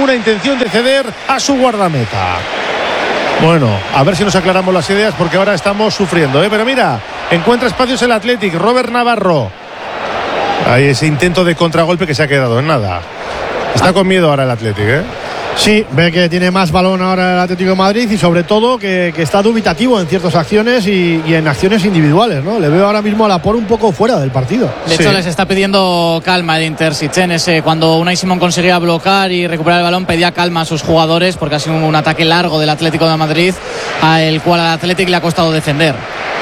ninguna intención de ceder a su guardameta. Bueno, a ver si nos aclaramos las ideas, porque ahora estamos sufriendo, pero mira, encuentra espacios el Athletic. Robert Navarro, hay ese intento de contragolpe que se ha quedado en nada. Está con miedo ahora el Athletic, Sí, ve que tiene más balón ahora el Atlético de Madrid y sobre todo que está dubitativo en ciertas acciones y en acciones individuales, ¿no? Le veo ahora mismo a Laporte un poco fuera del partido. De hecho, les está pidiendo calma el Inter-Sitgen. Cuando Unai Simón conseguía bloquear y recuperar el balón, pedía calma a sus jugadores porque ha sido un ataque largo del Atlético de Madrid, al cual al Athletic le ha costado defender.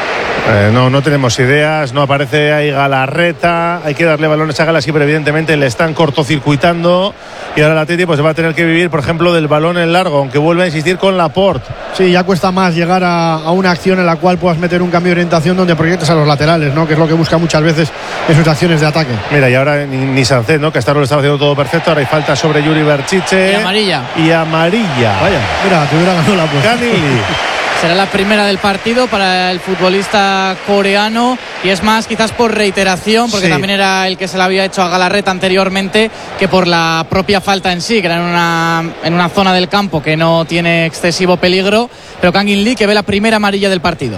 No tenemos ideas, no aparece ahí Galarreta, hay que darle balones a Galas, pero evidentemente le están cortocircuitando y ahora el Atleti pues va a tener que vivir, por ejemplo, del balón en largo, aunque vuelve a insistir con Laporte. Sí, ya cuesta más llegar a una acción en la cual puedas meter un cambio de orientación donde proyectes a los laterales, ¿no? Que es lo que busca muchas veces en sus acciones de ataque. Mira, y ahora ni Sánchez, ¿no? Que hasta ahora lo estaba haciendo todo perfecto, ahora hay falta sobre Yuri Berchiche. Y amarilla. Vaya, mira, te hubiera ganado la apuesta. Canili. Será la primera del partido para el futbolista coreano y es más quizás por reiteración, porque también era el que se le había hecho a Galarreta anteriormente, que por la propia falta en sí, que era en una zona del campo que no tiene excesivo peligro, pero Kang In Lee que ve la primera amarilla del partido.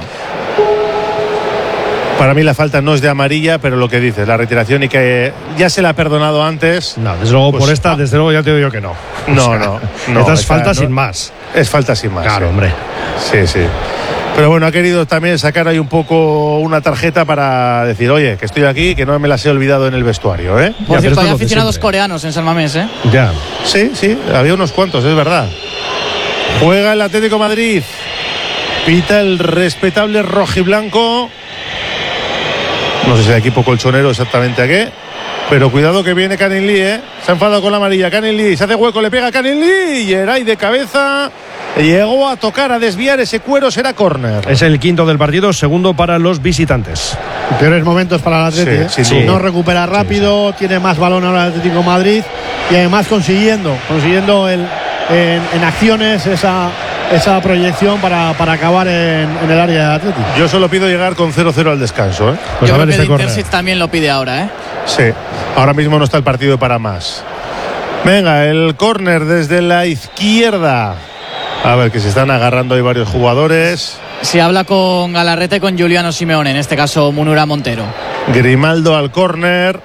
Para mí la falta no es de amarilla, pero lo que dices, la reiteración y que ya se la ha perdonado antes. No, desde luego pues, por esta, desde luego ya te digo yo que no. No. Esta es falta sin más. Es falta sin más. Claro, hombre. Sí. Pero bueno, ha querido también sacar ahí un poco una tarjeta para decir, oye, que estoy aquí, que no me las he olvidado en el vestuario, Por cierto, hay aficionados coreanos en San Mamés, Ya. Sí, había unos cuantos, es verdad. Juega el Atlético de Madrid. Pita el respetable rojiblanco. No sé si el equipo colchonero exactamente a qué, pero cuidado que viene Kang In Lee, Se ha enfadado con la amarilla. Kang In Lee se hace hueco, le pega a Kang In Lee y Geray de cabeza llegó a tocar, a desviar ese cuero, será córner. Es el quinto del partido, segundo para los visitantes. Peores momentos para el Atlético. No recupera rápido, tiene más balón ahora el Atlético de Madrid y además consiguiendo en acciones esa proyección para acabar en el área de Atlético. Yo solo pido llegar con 0-0 al descanso, Pues yo creo que el Intersit también lo pide ahora, Sí, ahora mismo no está el partido para más. Venga, el córner desde la izquierda. A ver, que se están agarrando ahí varios jugadores. Se habla con Galarreta y con Giuliano Simeone, en este caso Munura Montero. Grimaldo al córner.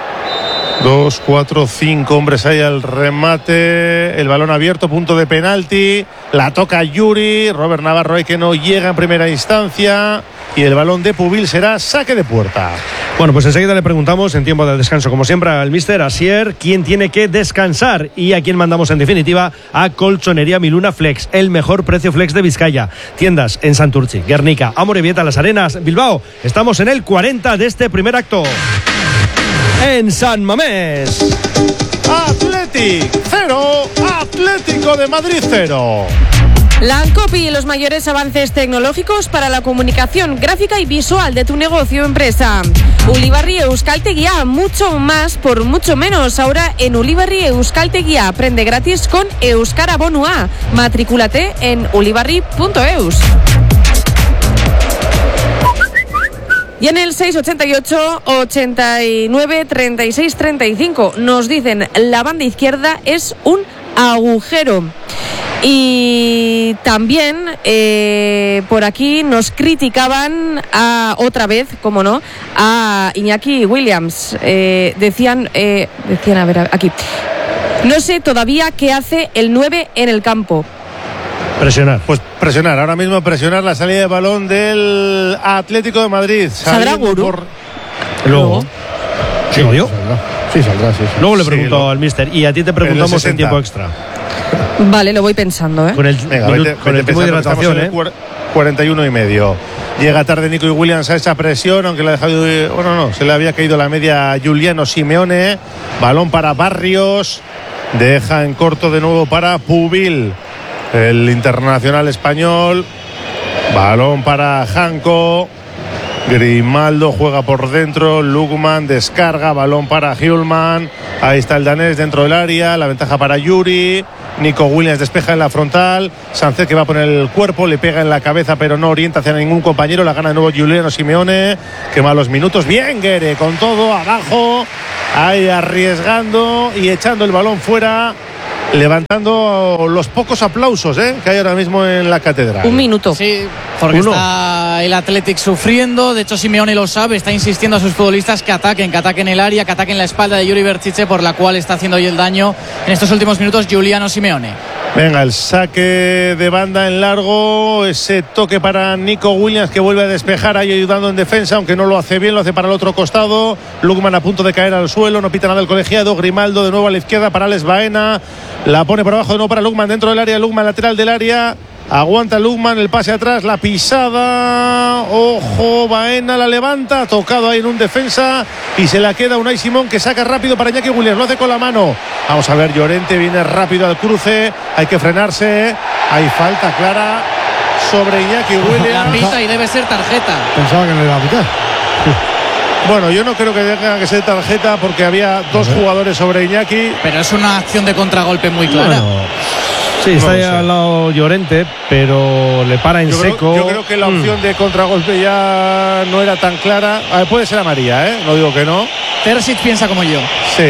2, 4, 5 hombres ahí al remate. El balón abierto, punto de penalti. La toca Yuri. Robert Navarro ahí que no llega en primera instancia. Y el balón de Pubil será saque de puerta. Bueno, pues enseguida le preguntamos en tiempo de descanso, como siempre, al míster Asier, quién tiene que descansar y a quién mandamos en definitiva a Colchonería Miluna Flex, el mejor precio flex de Vizcaya. Tiendas en Santurtzi, Guernica, Amorebieta, Las Arenas, Bilbao. Estamos en el 40 de este primer acto. En San Mamés. Athletic 0, Atlético de Madrid 0. Lancopi, los mayores avances tecnológicos para la comunicación gráfica y visual de tu negocio o empresa. Ulibarri Euskaltegia, mucho más por mucho menos. Ahora en Ulibarri Euskaltegia, aprende gratis con Euskara Bonua. Matricúlate en ulibarri.eus. Y en el 688 89 36 35 nos dicen la banda izquierda es un agujero. Y también por aquí nos criticaban otra vez, como no, a Iñaki Williams. Decían, a ver, aquí. No sé todavía qué hace el 9 en el campo. Presionar. Pues presionar, ahora mismo presionar la salida de balón del Atlético de Madrid. ¿Saldrá Guru? Luego. Sí, yo. Sí, saldrá, sí. Luego le pregunto al míster y a ti te preguntamos en tiempo extra. Vale, lo voy pensando, Con el tiempo de hidratación, 41 y medio. Llega tarde Nico y Williams a esa presión, aunque le ha dejado, se le había caído la media a Giuliano Simeone. Balón para Barrios. Deja en corto de nuevo para Pubil, el internacional español. Balón para Janko. Grimaldo juega por dentro. Lugman descarga. Balón para Hjulman. Ahí está el danés dentro del área. La ventaja para Yuri. Nico Williams despeja en la frontal. Sánchez que va a poner el cuerpo. Le pega en la cabeza pero no orienta hacia ningún compañero. La gana de nuevo Giuliano Simeone. Quema los minutos. Bien Guere con todo abajo. Ahí arriesgando y echando el balón fuera. levantando los pocos aplausos que hay ahora mismo en la catedral. Un minuto. Sí, porque está el Athletic sufriendo. De hecho, Simeone lo sabe, está insistiendo a sus futbolistas que ataquen el área, que ataquen la espalda de Yuri Berchiche, por la cual está haciendo hoy el daño en estos últimos minutos Giuliano Simeone. Venga, el saque de banda en largo, ese toque para Nico Williams, que vuelve a despejar ahí ayudando en defensa, aunque no lo hace bien, lo hace para el otro costado. Lukman a punto de caer al suelo, no pita nada el colegiado. Grimaldo de nuevo a la izquierda para Alex Baena, la pone por abajo de nuevo para Lukman dentro del área. Lukman lateral del área, aguanta Lukman, el pase atrás, la pisada, ojo, Baena la levanta, tocado ahí en un defensa y se la queda Unai Simón, que saca rápido para Iñaki Williams, lo hace con la mano. Vamos a ver, Llorente viene rápido al cruce, hay que frenarse, hay falta clara sobre Iñaki Williams. La pita y debe ser tarjeta. Pensaba que no le iba a pitar. Bueno, yo no creo que tenga que ser tarjeta porque había dos jugadores sobre Iñaki. Pero es una acción de contragolpe muy clara. Bueno, sí, está ahí al lado Llorente, pero le para en seco. Yo creo que la opción de contragolpe ya no era tan clara. A ver, puede ser amarilla, no digo que no. Terzic piensa como yo. Sí.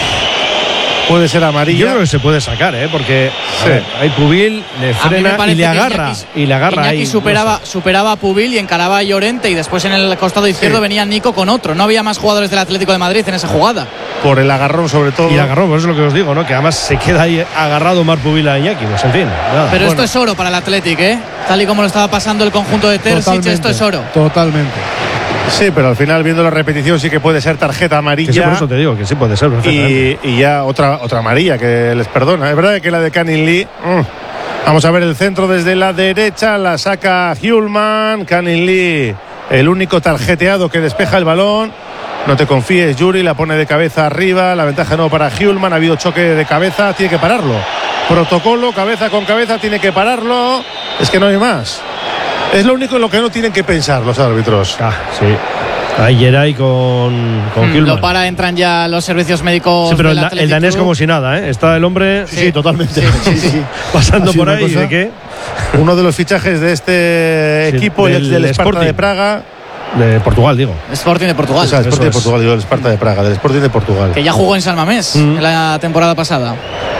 Puede ser amarilla. Yo creo que se puede sacar, porque sí. Hay Pubil, le frena y le agarra. Iñaki ahí, superaba a Pubil y encaraba a Llorente, y después en el costado izquierdo venía Nico con otro. No había más jugadores del Atlético de Madrid en esa jugada. Por el agarrón sobre todo. Y el agarrón, pues es lo que os digo, ¿no? Que además se queda ahí agarrado Marc Pubil a Iñaki. Pues en fin, nada. Pero esto es oro para el Atlético, tal y como lo estaba pasando el conjunto de Terzic, esto es oro. Totalmente. Sí, pero al final, viendo la repetición, sí que puede ser tarjeta amarilla. Que sí, por eso te digo que sí puede ser perfectamente. Y ya otra amarilla que les perdona. Es verdad que la de Canning Lee. Vamos a ver el centro desde la derecha, la saca Hjulman. Canning Lee, el único tarjeteado que despeja el balón. No te confíes, Yuri, la pone de cabeza arriba. La ventaja no para Hjulman. Ha habido choque de cabeza, tiene que pararlo. Protocolo, cabeza con cabeza, tiene que pararlo. Es que no hay más. Es lo único en lo que no tienen que pensar los árbitros. Sí. Ahí Geray con Hjulman. Lo para, entran ya los servicios médicos. Sí, pero el danés como si nada, Está el hombre. Sí, totalmente. Sí. Pasando por ahí. ¿De qué? Uno de los fichajes de este equipo, el del Sparta de Praga. De Portugal, digo. Sporting de Portugal. O sea, el Sporting de Portugal, digo, el Sparta de Praga, del Sporting de Portugal. Que ya jugó en San Mamés en la temporada pasada.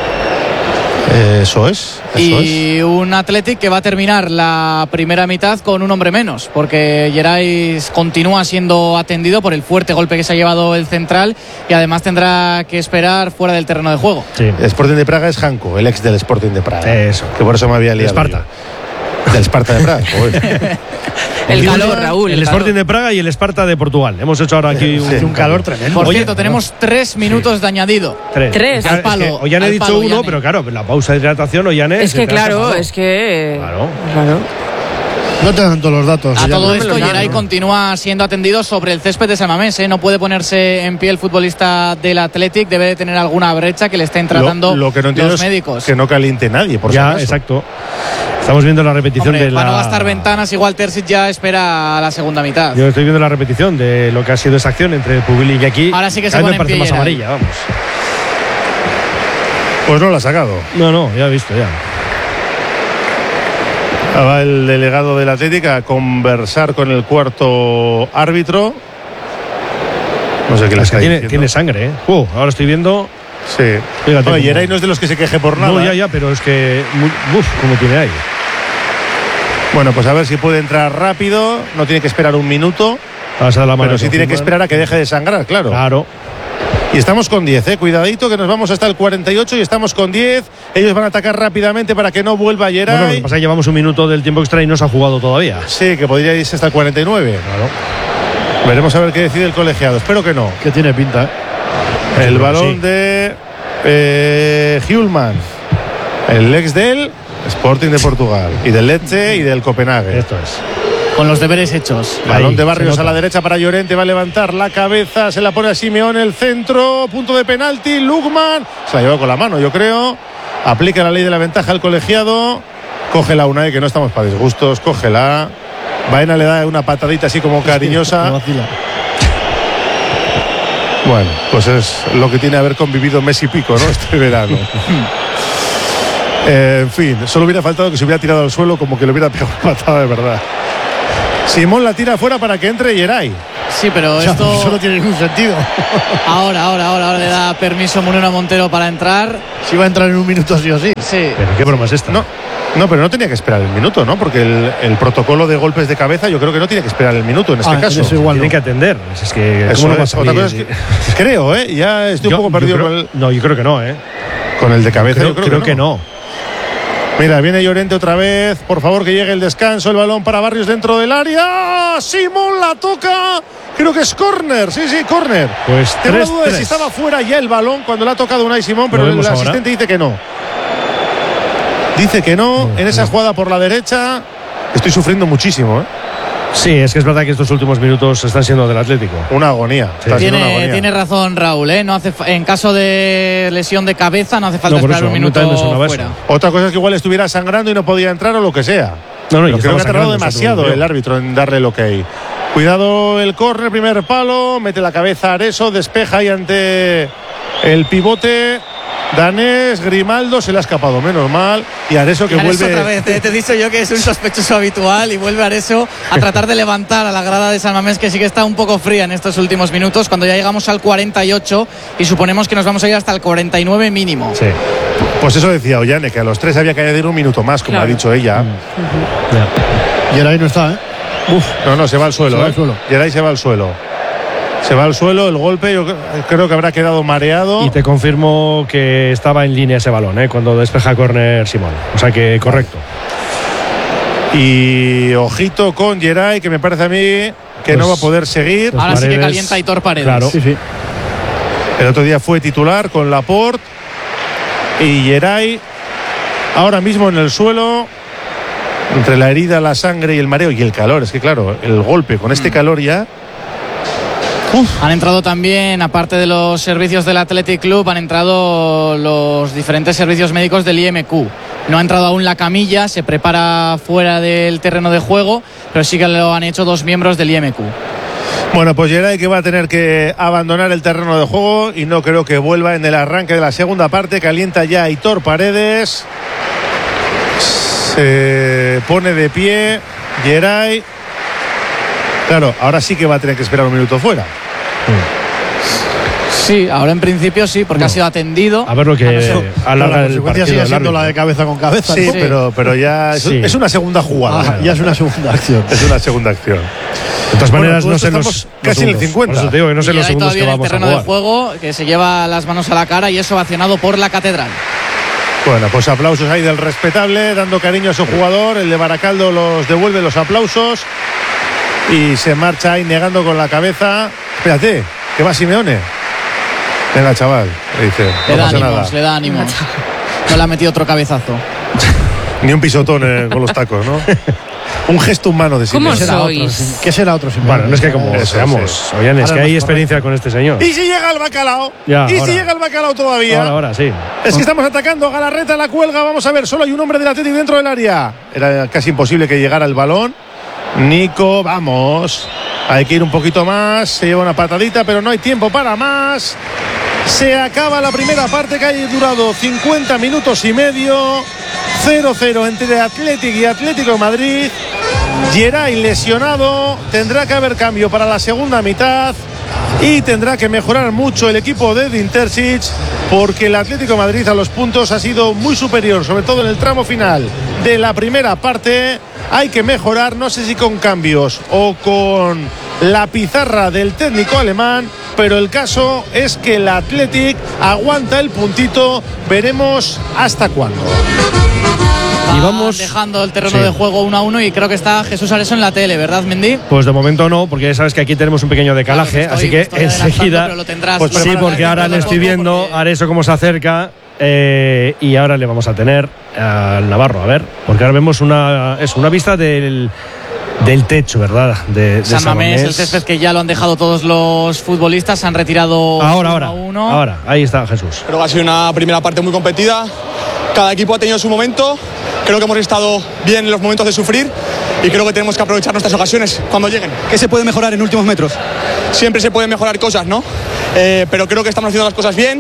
Eso es. Un Athletic que va a terminar la primera mitad con un hombre menos, porque Geray continúa siendo atendido por el fuerte golpe que se ha llevado el central, y además tendrá que esperar fuera del terreno de juego. Sí. El Sporting de Praga es Janko, el ex del Sporting de Praga. Eso. Que por eso me había liado. Esparta. Del Sparta de Praga. El calor, Raúl. El Sporting de Praga y el Sparta de Portugal. Hemos hecho ahora aquí un calor tremendo. Por cierto, tenemos 3 minutos de añadido. 3. Al palo. Es que Ollane he dicho uno, pero claro, la pausa de hidratación Ollane. Es que claro. Claro. No te dan todos los datos. A todo esto, Geray continúa siendo atendido sobre el césped de San Mamés. No puede ponerse en pie el futbolista del Athletic. Debe de tener alguna brecha que le estén tratando lo que no entiendo los es médicos. Que no caliente nadie, por si acaso. Exacto. Estamos viendo la repetición de la. Para no gastar ventanas, igual Terzic ya espera a la segunda mitad. Yo estoy viendo la repetición de lo que ha sido esa acción entre Pubil y Iñaki. Ahora sí que se pone me parece en pie más amarilla, vamos. Pues no la ha sacado. No, ya he visto, ya. Va el delegado del Atlético a conversar con el cuarto árbitro. No sé qué le está diciendo. Tiene sangre, ahora estoy viendo. Sí. Fíjate. No, Geray no es de los que se queje por nada. No, ya, pero es que. Como tiene ahí. Bueno, pues a ver si puede entrar rápido. No tiene que esperar un minuto. Pero sí tiene que esperar a que deje de sangrar, claro. Claro. Y estamos con 10, cuidadito, que nos vamos hasta el 48 y estamos con 10. Ellos van a atacar rápidamente para que no vuelva Geray. Bueno, lo que pasa es que llevamos un minuto del tiempo extra y no se ha jugado todavía. Sí, que podría irse hasta el 49. Claro. Veremos a ver qué decide el colegiado. Espero que no. Que tiene pinta, El balón de Hjulman, el ex del Sporting de Portugal y del Lecce y del Copenhague. Esto es. Con los deberes hechos. Balón de Barrios a la derecha para Llorente. Va a levantar la cabeza. Se la pone a Simeone. El centro. Punto de penalti. Lukman. Se la lleva con la mano, yo creo. Aplica la ley de la ventaja al colegiado. Cógela Unai, que no estamos para disgustos. Cógela. Baena le da una patadita así como cariñosa. Bueno, pues es lo que tiene haber convivido Messi Pico, ¿no? Este verano. En fin, solo hubiera faltado que se hubiera tirado al suelo como que le hubiera pegado una patada de verdad. Simón la tira fuera para que entre Geray. Sí, pero esto eso no tiene ningún sentido. Ahora le da permiso Munera Montero para entrar. Si va a entrar en un minuto sí o sí. Sí. ¿Pero qué broma es esta? No, pero no tenía que esperar el minuto, ¿no? Porque el protocolo de golpes de cabeza yo creo que no tiene que esperar el minuto en este caso. Eso igual Tienen que atender. Es que Eso ¿cómo no es. vas a Otra abrir? cosa es que, creo, ya estoy un poco perdido No, yo creo que no, con el de cabeza. Creo, yo creo que no. Mira, viene Llorente otra vez. Por favor, que llegue el descanso. El balón para Barrios dentro del área. Simón la toca. Creo que es córner. Sí, córner. Pues tengo la duda de si estaba fuera ya el balón cuando le ha tocado Unai Simón, pero el asistente dice que no. Dice que no. En esa jugada por la derecha. Estoy sufriendo muchísimo, Sí, es que es verdad que estos últimos minutos están siendo del Atlético. Una agonía. Sí. Tiene razón Raúl, No en caso de lesión de cabeza no hace falta esperar un minuto fuera. Otra cosa es que igual estuviera sangrando y no podía entrar o lo que sea. No, pero creo que ha tardado demasiado el árbitro en darle el ok. Cuidado el córner, primer palo, mete la cabeza Areso, despeja ahí ante el pivote danés. Grimaldo se le ha escapado, menos mal. Y Areso que vuelve otra vez, te he dicho yo que es un sospechoso habitual y vuelve Areso a tratar de levantar a la grada de San Mamés, que sí que está un poco fría en estos últimos minutos, cuando ya llegamos al 48 y suponemos que nos vamos a ir hasta el 49 mínimo. Sí. Pues eso decía Ollane, que a los 3 había que añadir un minuto más, como ha dicho ella. Y ahora ahí no está, No, se va al suelo. Geray se va al suelo. Se va al suelo, el golpe, yo creo que habrá quedado mareado. Y te confirmo que estaba en línea ese balón, cuando despeja córner Simón. O sea que correcto. Y ojito con Geray, que me parece a mí que no va a poder seguir. Ahora sí que calienta Aitor Paredes. Claro. Sí. El otro día fue titular con Laporte. Y Geray ahora mismo en el suelo, entre la herida, la sangre y el mareo y el calor. Es que claro, el golpe con este calor ya. Han entrado también, aparte de los servicios del Athletic Club, han entrado los diferentes servicios médicos del IMQ. No ha entrado aún la camilla, se prepara fuera del terreno de juego, pero sí que lo han hecho 2 miembros del IMQ. Bueno, pues Geray que va a tener que abandonar el terreno de juego y no creo que vuelva en el arranque de la segunda parte. Calienta ya Aitor Paredes. Se pone de pie Geray. Claro, ahora sí que va a tener que esperar un minuto fuera. Sí, ahora en principio sí, porque ha sido atendido. A ver lo que alarga el partido. Sigue siendo la de cabeza con cabeza. Sí, pero ya es una segunda jugada. Ya es una segunda acción. Es una segunda acción. De todas maneras, pues no sé los casi en el 50. Por eso te digo que no sé los segundos que vamos a jugar. En el terreno de juego, que se lleva las manos a la cara y eso ovacionado por la Catedral. Bueno, pues aplausos ahí del respetable, dando cariño a su jugador. El de Baracaldo los devuelve los aplausos y se marcha ahí negando con la cabeza. Espérate, que va Simeone. Venga, chaval, le dice. Le da ánimos, le da ánimos. No le ha metido otro cabezazo. Ni un pisotón con los tacos, ¿no? Un gesto humano de Simeone. ¿Cómo sois? ¿Qué será otro Simeone? Bueno, no es que como seamos. Oigan, es que hay experiencia con este señor. ¿Y si llega el bacalao? Ya, ¿Y ahora. si llega el bacalao todavía? Ahora, sí. Es que estamos atacando a Galarreta, la cuelga. Vamos a ver, solo hay un hombre del Atlético dentro del área. Era casi imposible que llegara el balón. Nico, vamos. Hay que ir un poquito más. Se lleva una patadita, pero no hay tiempo para más. Se acaba la primera parte, que ha durado 50 minutos y medio. 0-0 entre Athletic y Atlético de Madrid. Geray lesionado. Tendrá que haber cambio para la segunda mitad. Y tendrá que mejorar mucho el equipo de Edin Terzic, porque el Atlético de Madrid a los puntos ha sido muy superior, sobre todo en el tramo final de la primera parte. Hay que mejorar, no sé si con cambios o con la pizarra del técnico alemán, pero el caso es que el Athletic aguanta el puntito. Veremos hasta cuándo. Y vamos dejando el terreno de juego 1-1 y creo que está Jesús Areso en la tele, ¿verdad, Mendy? Pues de momento no, porque ya sabes que aquí tenemos un pequeño decalaje, claro, así que enseguida. Pues sí, porque ahora le estoy viendo a Areso cómo se acerca. Y ahora le vamos a tener al Navarro, a ver, porque ahora vemos una vista del techo, ¿verdad? De San Mamés, el césped que ya lo han dejado todos los futbolistas, se han retirado ahora, ahí está Jesús. Creo que ha sido una primera parte muy competida. Cada equipo ha tenido su momento. Creo que hemos estado bien en los momentos de sufrir y creo que tenemos que aprovechar nuestras ocasiones cuando lleguen. ¿Qué se puede mejorar en últimos metros? Siempre se pueden mejorar cosas, ¿no? Pero creo que estamos haciendo las cosas bien.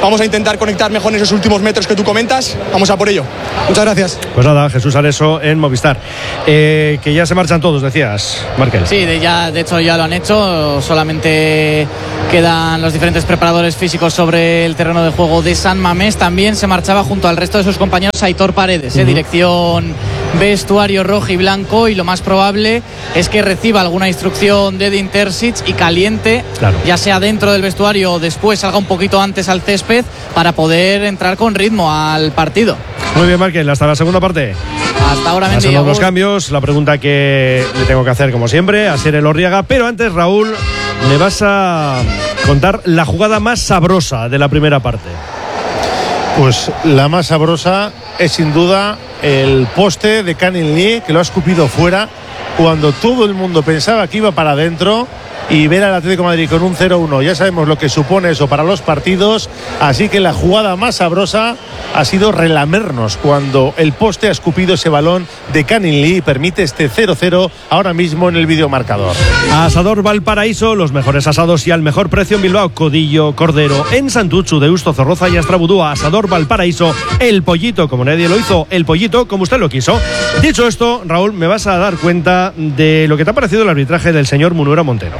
vamos a intentar conectar mejor en esos últimos metros que tú comentas. Vamos a por ello. Muchas gracias. Pues nada, Jesús Areso en Movistar. Que ya se marchan todos, decías, Markel. Sí, de hecho ya lo han hecho. Solamente quedan los diferentes preparadores físicos sobre el terreno de juego de San Mamés. También se marchaba junto al resto de sus compañeros Aitor Paredes, dirección vestuario rojo y blanco, y lo más probable es que reciba alguna instrucción de Edin Terzic y caliente, ya sea dentro del vestuario o después salga un poquito antes al césped para poder entrar con ritmo al partido. Muy bien, Markel, hasta la segunda parte. Hasta ahora, Mendy. Los cambios, la pregunta que le tengo que hacer como siempre a Asier Elorriaga, pero antes, Raúl, me vas a contar la jugada más sabrosa de la primera parte. Pues la más sabrosa es sin duda el poste de Canning Lee, que lo ha escupido fuera cuando todo el mundo pensaba que iba para adentro, y ver al Atlético de Madrid con un 0-1, ya sabemos lo que supone eso para los partidos, así que la jugada más sabrosa ha sido relamernos cuando el poste ha escupido ese balón de Canning Lee y permite este 0-0 ahora mismo en el videomarcador. Asador Valparaíso, los mejores asados y al mejor precio en Bilbao. Codillo, cordero, en Santuchu, Deusto, Zorroza y Astrabudúa. Asador Valparaíso, el pollito como nadie lo hizo, el pollito como usted lo quiso. Dicho esto, Raúl, me vas a dar cuenta de lo que te ha parecido el arbitraje del señor Munuera Montero.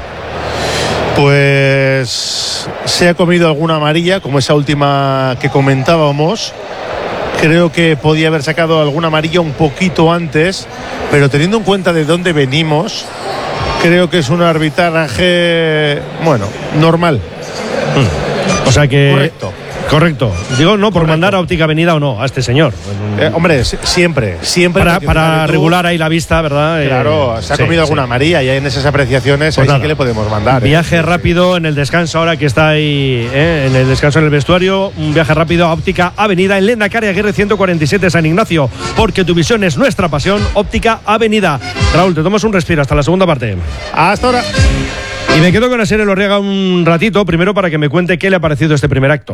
Pues se ha comido alguna amarilla, como esa última que comentábamos. Creo que podía haber sacado alguna amarilla un poquito antes, pero teniendo en cuenta de dónde venimos, creo que es un arbitraje, bueno, normal. O sea que... Correcto. Digo, no por mandar a Óptica Avenida o no a este señor. Hombre, siempre. Para regular ahí la vista, ¿verdad? Claro, se ha comido alguna amarilla y en esas apreciaciones pues ahí sí que le podemos mandar. Viaje rápido en el descanso, ahora que está ahí en el descanso en el vestuario. Un viaje rápido a Óptica Avenida en Lehendakari Aguirre 147 San Ignacio, porque tu visión es nuestra pasión. Óptica Avenida. Raúl, te tomas un respiro hasta la segunda parte. Hasta ahora. Y me quedo con Asier Elorriaga un ratito, primero para que me cuente qué le ha parecido este primer acto.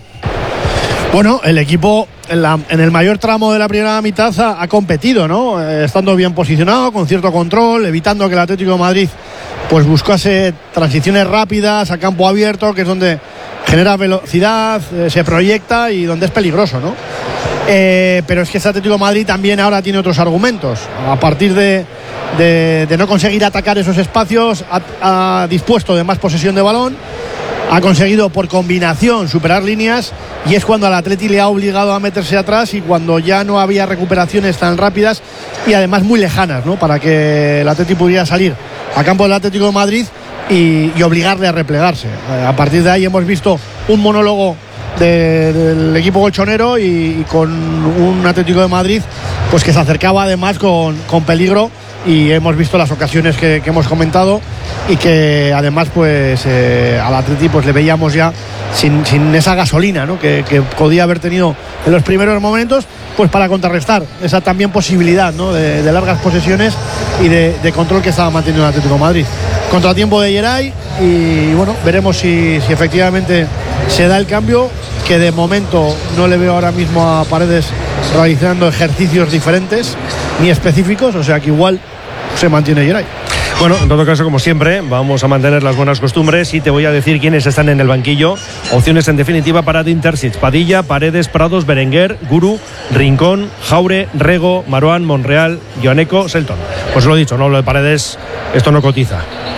Bueno, el equipo en el mayor tramo de la primera mitad ha competido, ¿no? Estando bien posicionado, con cierto control, evitando que el Atlético de Madrid pues buscase transiciones rápidas a campo abierto, que es donde genera velocidad, se proyecta y donde es peligroso, ¿no? Pero es que este Atlético de Madrid también ahora tiene otros argumentos. A partir de no conseguir atacar esos espacios, ha dispuesto de más posesión de balón, ha conseguido por combinación superar líneas, y es cuando al Atleti le ha obligado a meterse atrás y cuando ya no había recuperaciones tan rápidas y además muy lejanas, ¿no? Para que el Atleti pudiera salir a campo del Atlético de Madrid y obligarle a replegarse. A partir de ahí hemos visto un monólogo del equipo colchonero y con un Atlético de Madrid pues que se acercaba además con peligro, y hemos visto las ocasiones que hemos comentado, y que además pues al Atleti pues le veíamos ya sin esa gasolina, ¿no? que podía haber tenido en los primeros momentos, pues para contrarrestar esa también posibilidad, ¿no? de largas posesiones y de control que estaba manteniendo el Atlético de Madrid. Contratiempo de Yeray, y bueno, veremos si efectivamente se da el cambio, que de momento no le veo ahora mismo a Paredes realizando ejercicios diferentes ni específicos, o sea que igual se mantiene Yeray. Bueno, en todo caso, como siempre, vamos a mantener las buenas costumbres y te voy a decir quiénes están en el banquillo. Opciones en definitiva para Edin Terzic: Padilla, Paredes, Prados, Berenguer, Guru, Rincón, Jaure, Rego, Marouane, Monreal, Joaneco, Selton. Pues lo he dicho, no, lo de Paredes, esto no cotiza.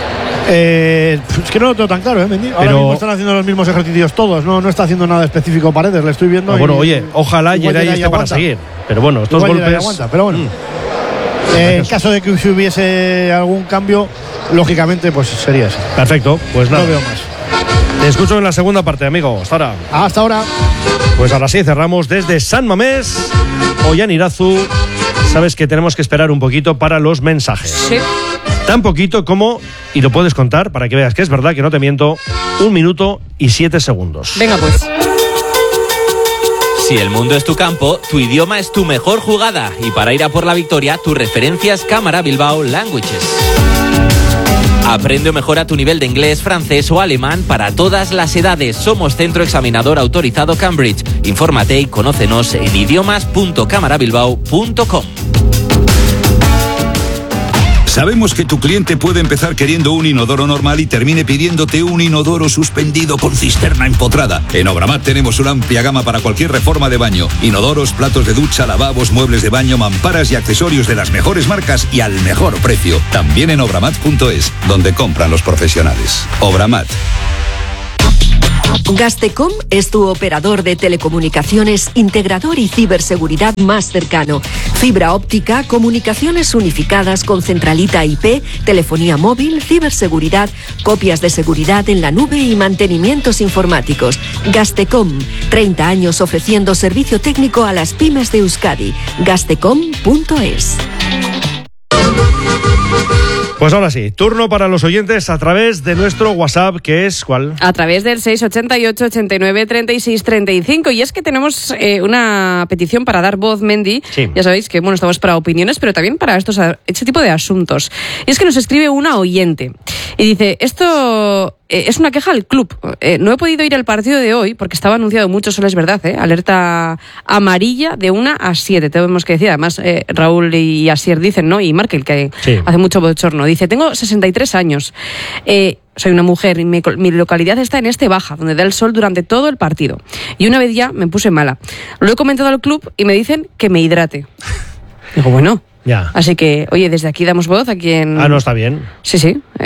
Es que no lo tengo tan claro, Mendy. Ahora mismo están haciendo los mismos ejercicios todos, no está haciendo nada específico Paredes, le estoy viendo. Bueno, oye, ojalá Yeray esté para seguir, pero bueno, estos igual golpes aguanta, pero bueno. En caso de que hubiese algún cambio, lógicamente pues sería eso. Perfecto, pues nada. No veo más. Te escucho en la segunda parte, amigo. Hasta ahora. Hasta ahora. Pues ahora sí, cerramos desde San Mamés. Ollán Irazu, sabes que tenemos que esperar un poquito para los mensajes. Sí. Tan poquito como, y lo puedes contar para que veas que es verdad, que no te miento, 1 minuto y 7 segundos. Venga pues. Si el mundo es tu campo, tu idioma es tu mejor jugada. Y para ir a por la victoria, tu referencia es Cámara Bilbao Languages. Aprende o mejora tu nivel de inglés, francés o alemán para todas las edades. Somos centro examinador autorizado Cambridge. Infórmate y conócenos en idiomas.camarabilbao.com. Sabemos que tu cliente puede empezar queriendo un inodoro normal y termine pidiéndote un inodoro suspendido con cisterna empotrada. En Obramat tenemos una amplia gama para cualquier reforma de baño. Inodoros, platos de ducha, lavabos, muebles de baño, mamparas y accesorios de las mejores marcas y al mejor precio. También en obramat.es, donde compran los profesionales. Obramat. Gastecom es tu operador de telecomunicaciones, integrador y ciberseguridad más cercano. Fibra óptica, comunicaciones unificadas con centralita IP, telefonía móvil, ciberseguridad, copias de seguridad en la nube y mantenimientos informáticos. Gastecom, 30 años ofreciendo servicio técnico a las pymes de Euskadi. Gastecom.es. Pues ahora sí, turno para los oyentes a través de nuestro WhatsApp, que es ¿cuál? A través del 688 89 36 35. Y es que tenemos una petición para dar voz, Mendy. Sí. Ya sabéis que estamos para opiniones, pero también para este tipo de asuntos. Y es que nos escribe una oyente y dice, esto es una queja al club. No he podido ir al partido de hoy porque estaba anunciado mucho, solo es verdad, alerta amarilla de 1 a 7. Tenemos que decir, además Raúl y Asier dicen, ¿no? Y Markel, que sí, hace mucho bochorno. Dice, tengo 63 años. Soy una mujer y mi localidad está en Baja, donde da el sol durante todo el partido. Y una vez ya me puse mala. Lo he comentado al club y me dicen que me hidrate. Digo, bueno... Ya. Así que, oye, desde aquí damos voz a quien... Ah, no, está bien. Sí.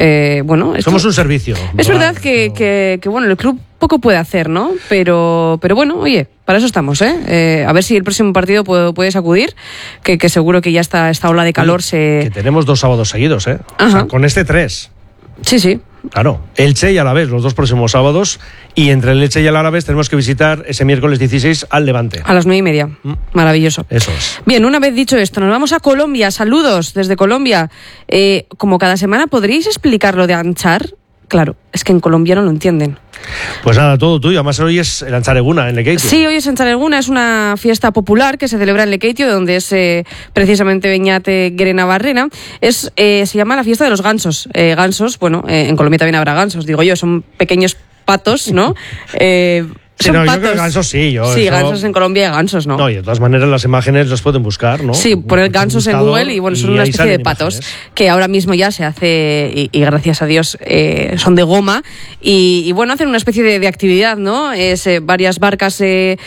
Somos un servicio. Es verdad que el club poco puede hacer, ¿no? Pero bueno, oye, para eso estamos, ¿eh? A ver si el próximo partido puedes acudir, que seguro que ya esta ola de calor Que tenemos 2 sábados seguidos, ¿eh? Ajá. O sea, con 3. Sí. Claro, Elche y Alavés, los 2 próximos sábados. Y entre el Elche y el Alavés tenemos que visitar ese miércoles 16 al Levante. A las 9:30. Maravilloso. Eso es. Bien, una vez dicho esto, nos vamos a Colombia. Saludos desde Colombia. Como cada semana, ¿podríais explicar lo de Anchar? Claro, es que en Colombia no lo entienden. Pues nada, todo tuyo. Además hoy es el Anchareguna en Lekeitio. Sí, hoy es Anchareguna, es una fiesta popular que se celebra en Lekeitio, donde es precisamente Beñate Grena Barrena. Se llama la fiesta de los gansos. Gansos, en Colombia también habrá gansos, digo yo, son pequeños patos, ¿no? Sí, no, yo creo que gansos sí. Gansos en Colombia hay gansos, ¿no? No, y de todas maneras las imágenes las pueden buscar, ¿no? Sí, poner gansos en Google y son una especie de patos que ahora mismo ya se hace, y gracias a Dios son de goma, y hacen una especie de actividad, ¿no? Varias barcas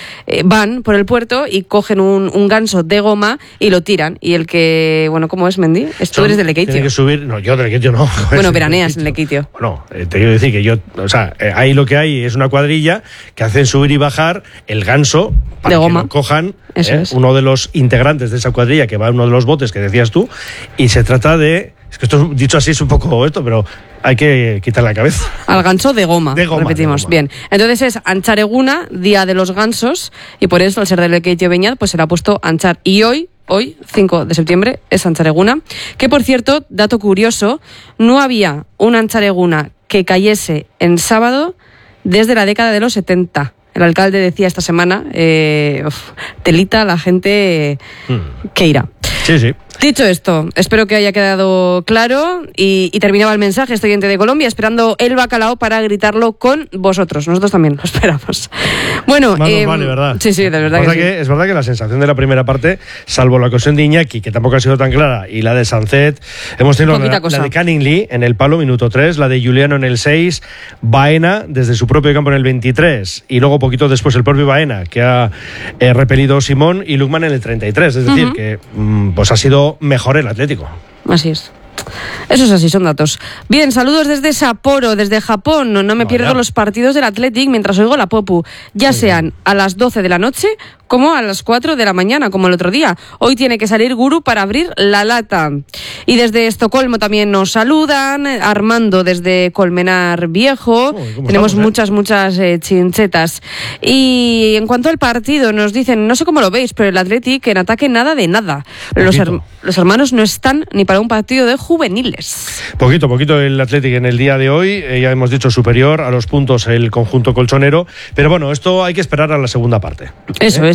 van por el puerto y cogen un ganso de goma y lo tiran, y el que, ¿cómo es, Mendy? Tú eres de Lekeitio. Tiene que subir, no, yo de Lekeitio no. Veraneas en Lekeitio. Bueno, te quiero decir que ahí lo que hay es una cuadrilla que hacen subir y bajar el ganso para que lo cojan uno de los integrantes de esa cuadrilla que va en uno de los botes que decías tú, y se trata de... Es que esto dicho así es un poco esto, pero hay que quitarle la cabeza. Al ganso de goma, repetimos. Bien, entonces es Anchareguna, Día de los Gansos, y por eso, al ser del Lekeitio Beñat, pues se le ha puesto Anchar. Y hoy, 5 de septiembre, es Anchareguna, que por cierto, dato curioso, no había un Anchareguna que cayese en sábado desde la década de los 70. El alcalde decía esta semana, telita la gente que irá. Sí. Dicho esto, espero que haya quedado claro y terminaba el mensaje este oyente de Colombia esperando el bacalao para gritarlo con vosotros. Nosotros también lo esperamos. Bueno, vale, ¿verdad? Sí, de verdad que sí. Es verdad que la sensación de la primera parte, salvo la ocasión de Iñaki, que tampoco ha sido tan clara, y la de Sancet, hemos tenido la de Canning Lee en el palo, minuto 3, la de Juliano en el 6, Baena desde su propio campo en el 23, y luego poquito después el propio Baena, que ha repelido Simón, y Lukman en el 33. Es decir, que ha sido mejor el Atlético. Así es. Eso es así, son datos. Bien, saludos desde Sapporo, desde Japón. No me pierdo los partidos del Athletic mientras oigo la Popu, ya sean a las 12 de la noche como a las 4 de la mañana, como el otro día. Hoy tiene que salir Guru para abrir la lata. Y desde Estocolmo también nos saludan. Armando desde Colmenar Viejo. Tenemos muchas chinchetas. Y en cuanto al partido, nos dicen, no sé cómo lo veis, pero el Athletic en ataque nada de nada. Los hermanos no están ni para un partido de juveniles. Poquito el Athletic en el día de hoy. Ya hemos dicho superior a los puntos el conjunto colchonero. Pero bueno, esto hay que esperar a la segunda parte. Eso es.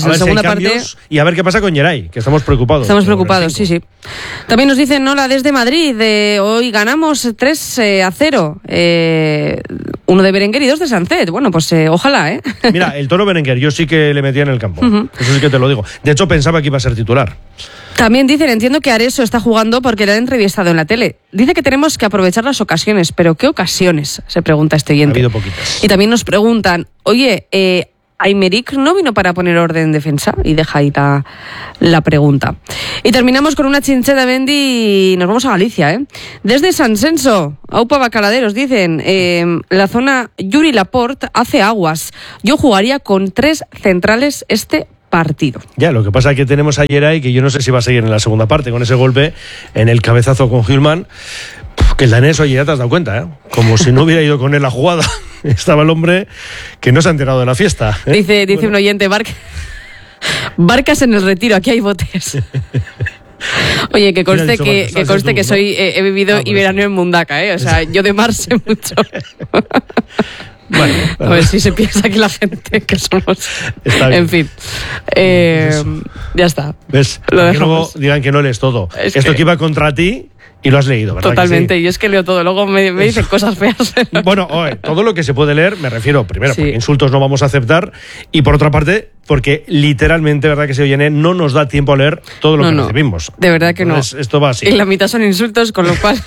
en la segunda parte. Y a ver qué pasa con Geray, que estamos preocupados. Estamos preocupados, sí. También nos dicen, hola desde Madrid, hoy ganamos 3-0. Uno de Berenguer y 2 de Sancet. Bueno, pues ojalá, ¿eh? Mira, el Toro Berenguer, yo sí que le metía en el campo. Eso sí que te lo digo. De hecho, pensaba que iba a ser titular. También dicen, entiendo que Areso está jugando porque le han entrevistado en la tele. Dice que tenemos que aprovechar las ocasiones, pero ¿qué ocasiones? Se pregunta este oyente. Ha habido poquitas. Y también nos preguntan, oye, Aymeric no vino para poner orden en defensa, y deja ahí la pregunta. Y terminamos con una chincheta, Bendy, y nos vamos a Galicia, ¿eh? Desde San Censo, Aupa Bacaladeros, dicen, la zona Yuri Laporte hace aguas. Yo jugaría con 3 centrales este partido. Ya, lo que pasa es que tenemos a Geray, que yo no sé si va a seguir en la segunda parte, con ese golpe en el cabezazo con Hjulmand, que el danés, oye, ya te has dado cuenta, ¿eh? Como si no hubiera ido con él la jugada. Estaba el hombre que no se ha enterado de la fiesta, ¿eh? Dice un oyente, barcas en el retiro, aquí hay botes. Oye, que conste que soy he vivido y veraneo en Mundaca, ¿eh? O sea, yo de mar sé mucho. Bueno, a ver si se piensa que la gente que somos. Está bien. En fin. Ya está. ¿Ves? Que luego dirán que no lees todo. Esto que iba contra ti y lo has leído, ¿verdad? Totalmente, sí? Yo es que leo todo, luego me dicen cosas feas. Bueno, todo lo que se puede leer, me refiero, primero, porque insultos no vamos a aceptar, y por otra parte, porque literalmente, verdad que se oye, no nos da tiempo a leer todo lo que recibimos. De verdad que entonces, no. Esto va así. Y la mitad son insultos, con lo cual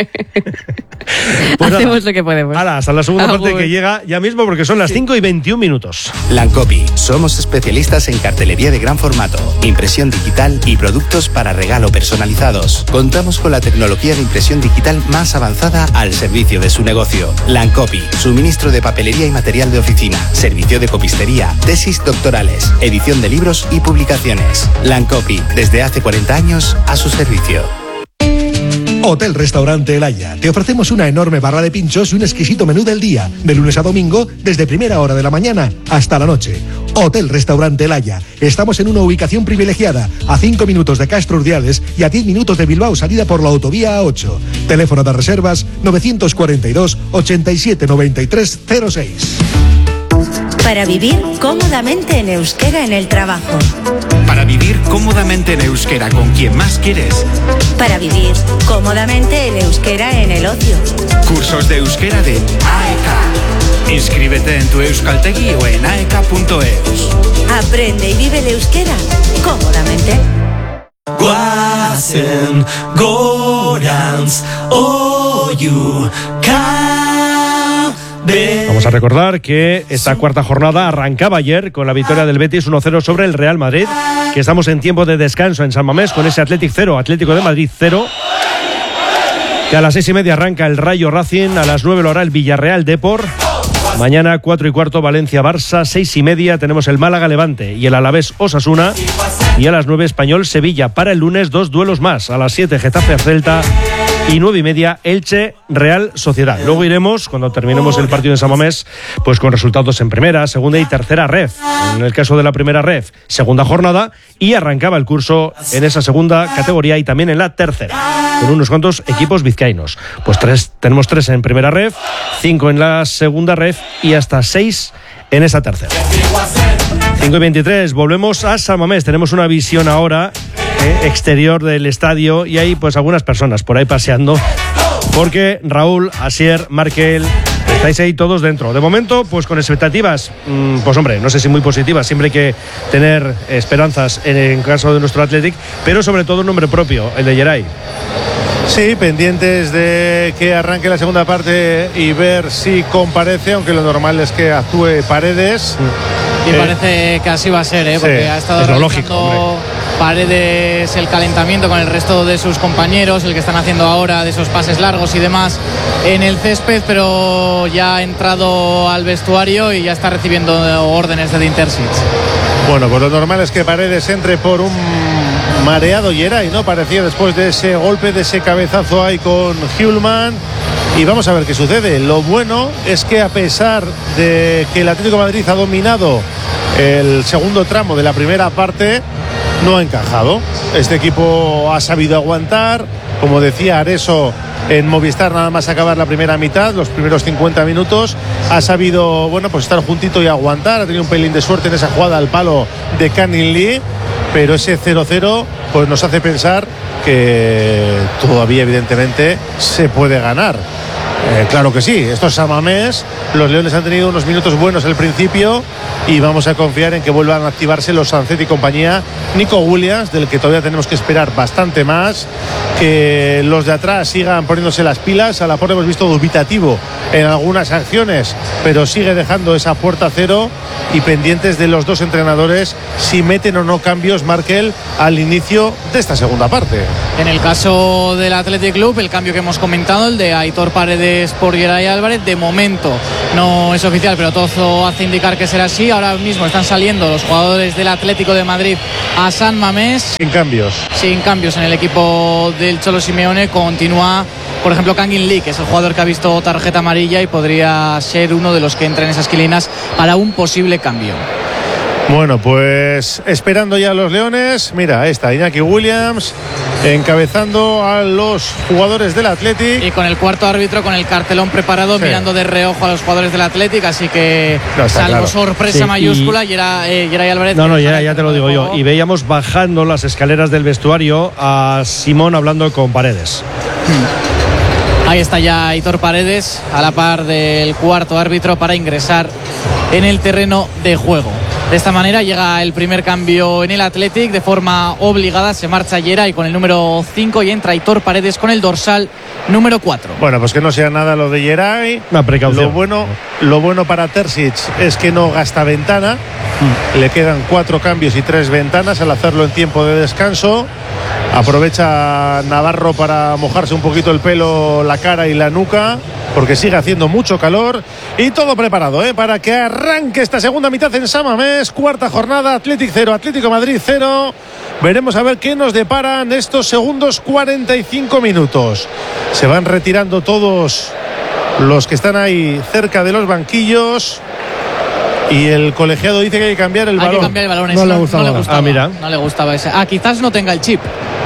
pues hacemos lo que podemos. Hasta la segunda parte que llega ya mismo, porque son las 5:21. Lancopy. Somos especialistas en cartelería de gran formato, impresión digital y productos para regalo personalizados. Contamos con la tecnología de impresión digital más avanzada al servicio de su negocio. Lancopy. Suministro de papelería y material de oficina. Servicio de copistería. Tesis doctorales. Edición de libros y publicaciones. Lancopy. Desde hace 40 años a su servicio. Hotel Restaurante El Haya. Te ofrecemos una enorme barra de pinchos y un exquisito menú del día, de lunes a domingo, desde primera hora de la mañana hasta la noche. Hotel Restaurante El Haya. Estamos en una ubicación privilegiada, a 5 minutos de Castro Urdiales y a 10 minutos de Bilbao, salida por la autovía A8. Teléfono de reservas 942 87 93 06. Para vivir cómodamente en euskera en el trabajo. Para vivir cómodamente en euskera con quien más quieres. Para vivir cómodamente en euskera en el ocio. Cursos de euskera de AEK. Inscríbete en tu euskaltegi o en aek.eus. Aprende y vive el euskera cómodamente. Guazen, Gorans, Oyu, Vamos a recordar que esta cuarta jornada arrancaba ayer con la victoria del Betis 1-0 sobre el Real Madrid, que estamos en tiempo de descanso en San Mamés con ese Athletic 0, Atlético de Madrid 0, que a las 6:30 arranca el Rayo Racing, a las 9 lo hará el Villarreal Depor. Mañana 4:15 Valencia-Barça, 6:30 tenemos el Málaga-Levante y el Alavés-Osasuna, y a las 9 Español-Sevilla. Para el lunes 2 duelos más, a las 7 Getafe-Celta y 9:30 Elche-Real Sociedad. Luego iremos, cuando terminemos el partido en San Mamés, pues con resultados en primera, segunda y tercera ref. En el caso de la primera ref, segunda jornada, y arrancaba el curso en esa segunda categoría y también en la tercera, con unos cuantos equipos vizcaínos. Pues tenemos 3 en primera ref, 5 en la segunda ref y hasta 6 en esa tercera. 5:23, volvemos a San Mamés. Tenemos una visión ahora exterior del estadio y hay pues algunas personas por ahí paseando, porque Raúl, Asier, Markel, estáis ahí todos dentro. De momento, pues con expectativas, pues hombre, no sé si muy positivas, siempre hay que tener esperanzas en caso de nuestro Athletic, pero sobre todo un nombre propio, el de Geray. Sí, pendientes de que arranque la segunda parte y ver si comparece, aunque lo normal es que actúe Paredes. Y parece que así va a ser, porque ha estado realizando Paredes el calentamiento con el resto de sus compañeros, el que están haciendo ahora de esos pases largos y demás en el césped, pero ya ha entrado al vestuario y ya está recibiendo órdenes de Intersit. Bueno, pues lo normal es que Paredes entre por un mareado Geray, ¿no? Parecía después de ese golpe, de ese cabezazo ahí con Hjulmand. Y vamos a ver qué sucede. Lo bueno es que a pesar de que el Atlético de Madrid ha dominado el segundo tramo de la primera parte, no ha encajado. Este equipo ha sabido aguantar, como decía Areso en Movistar, nada más acabar la primera mitad, los primeros 50 minutos, ha sabido, bueno, pues estar juntito y aguantar. Ha tenido un pelín de suerte en esa jugada al palo de Canning Lee, pero ese 0-0 pues nos hace pensar que todavía evidentemente se puede ganar. Claro que sí, esto es San Mamés. Los Leones han tenido unos minutos buenos al principio y vamos a confiar en que vuelvan a activarse los Sancet y compañía. Nico Williams, del que todavía tenemos que esperar bastante más, que los de atrás sigan poniéndose las pilas. A la por hemos visto dubitativo en algunas acciones, pero sigue dejando esa puerta cero y pendientes de los dos entrenadores si meten o no cambios, Markel, al inicio de esta segunda parte. En el caso del Athletic Club, el cambio que hemos comentado, el de Aitor Paredes por Geray Álvarez, de momento no es oficial, pero todo hace indicar que será así. Ahora mismo están saliendo los jugadores del Atlético de Madrid a San Mamés. Sin cambios. Sin cambios en el equipo del Cholo Simeone. Continúa, por ejemplo, Canning Lee, que es el jugador que ha visto tarjeta amarilla y podría ser uno de los que entra en esas quilinas para un posible cambio. Bueno, pues esperando ya a los Leones. Mira, ahí está Iñaki Williams encabezando a los jugadores del Athletic. Y con el cuarto árbitro con el cartelón preparado, sí, mirando de reojo a los jugadores del Athletic. Así que, no, salvo claro, sorpresa, sí, mayúscula, Geray Álvarez. No, ya te lo digo yo. Y veíamos bajando las escaleras del vestuario a Simón hablando con Paredes. Ahí está ya Aitor Paredes a la par del cuarto árbitro para ingresar en el terreno de juego. De esta manera llega el primer cambio en el Athletic de forma obligada. Se marcha Geray con el número 5 y entra Aitor Paredes con el dorsal número 4. Bueno, pues que no sea nada lo de Geray. Una precaución. Lo bueno para Terzic es que no gasta ventana. Le quedan 4 cambios y 3 ventanas al hacerlo en tiempo de descanso. Aprovecha Navarro para mojarse un poquito el pelo, la cara y la nuca, porque sigue haciendo mucho calor. Y todo preparado para que arranque esta segunda mitad en San Mamés. Cuarta jornada, Athletic 0, Atlético Madrid 0. Veremos a ver qué nos deparan estos segundos 45 minutos. Se van retirando todos los que están ahí cerca de los banquillos. Y el colegiado dice que hay que cambiar el balón. Hay que cambiar el balón. No le gustaba. Mira. No le gustaba ese. Quizás no tenga el chip.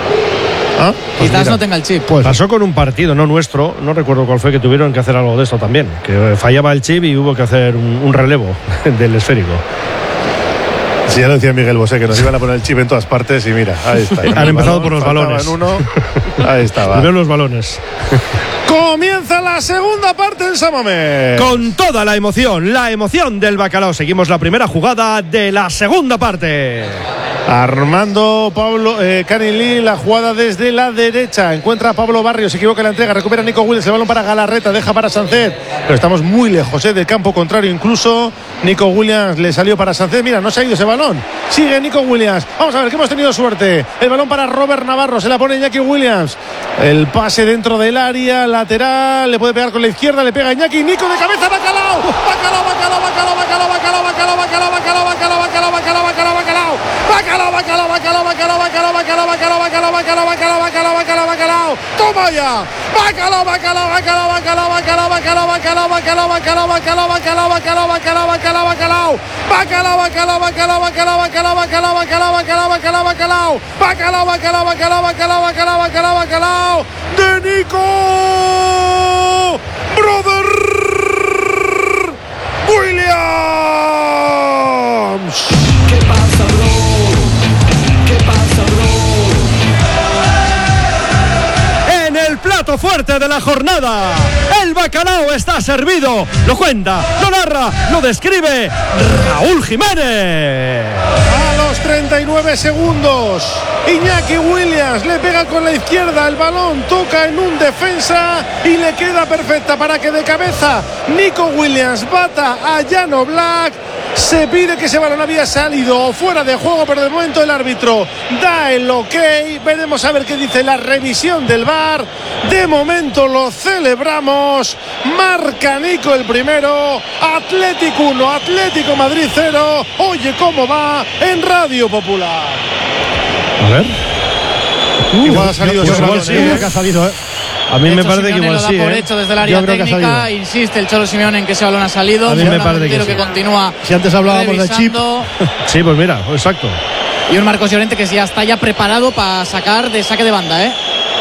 Pues quizás no tenga el chip. Pues pasó con un partido, no nuestro, no recuerdo cuál fue, que tuvieron que hacer algo de esto también, que fallaba el chip y hubo que hacer un relevo del esférico. Sí, ya lo decía Miguel Bosé, que nos iban a poner el chip en todas partes y mira, ahí está. Han empezado por los balones. Ahí estaba. Primero los balones. Comienza la segunda parte en San Mamés. Con toda la emoción del bacalao. Seguimos la primera jugada de la segunda parte. Armando Canning Lee, la jugada desde la derecha. Encuentra a Pablo Barrios, se equivoca la entrega, recupera Nico Williams, el balón para Galarreta, deja para Sancet, pero estamos muy lejos del campo contrario incluso. Nico Williams le salió para Sancet, mira, no se ha ido ese balón. Sigue Nico Williams, vamos a ver que hemos tenido suerte. El balón para Robert Navarro, se la pone Iñaki Williams. El pase dentro del área, lateral, le puede pegar con la izquierda, le pega Iñaki, Nico de cabeza, Bacalao. Toma ya. De Nico Brother Williams. ¿Qué pasa, bro? ¿Qué pasa, bro? En el plato fuerte de la jornada, el bacalao está servido. Lo cuenta, lo narra, lo describe Raúl Jiménez. A los 39 segundos, Iñaki Williams le pega con la izquierda, el balón toca en un defensa y le queda perfecta para que de cabeza Nico Williams bata a Jan Oblak. Se pide que ese balón había salido fuera de juego, pero de momento el árbitro da el ok. Veremos a ver qué dice la revisión del VAR. De momento lo celebramos. Marca Nico el primero. Athletic 1, Atlético Madrid 0. Oye cómo va en Radio Popular. A ver. Igual ha salido ese balón. Sí, que ha salido, A mí me parece que igual sí. Por hecho desde el área técnica, insiste el Cholo Simeone en que ese balón ha salido. A mí me parece que sí. Continúa. Si antes hablábamos de chip. Sí, pues mira, exacto. Y un Marcos Llorente que ya está preparado para sacar de saque de banda,